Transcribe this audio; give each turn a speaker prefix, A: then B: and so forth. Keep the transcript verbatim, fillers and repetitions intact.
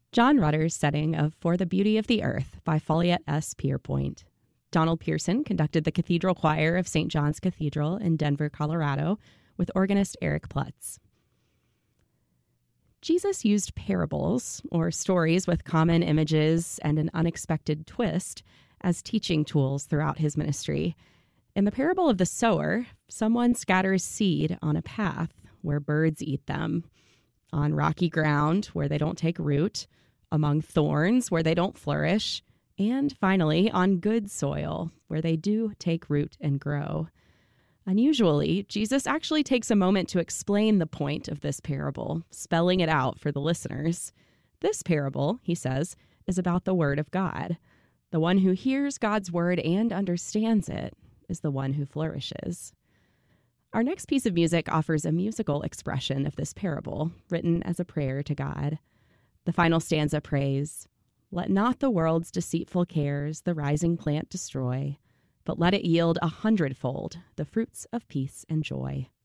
A: John Rutter's setting of For the Beauty of the Earth by Folliet S. Pierpoint. Donald Pearson conducted the Cathedral Choir of Saint John's Cathedral in Denver, Colorado, with organist Eric Plutz. Jesus used parables, or stories with common images and an unexpected twist, as teaching tools throughout his ministry. In the parable of the sower, someone scatters seed on a path where birds eat them, on rocky ground where they don't take root, among thorns where they don't flourish, and finally on good soil where they do take root and grow. Unusually, Jesus actually takes a moment to explain the point of this parable, spelling it out for the listeners. This parable, he says, is about the Word of God. The one who hears God's word and understands it is the one who flourishes. Our next piece of music offers a musical expression of this parable, written as a prayer to God. The final stanza prays, "Let not the world's deceitful cares the rising plant destroy, but let it yield a hundredfold the fruits of peace and joy."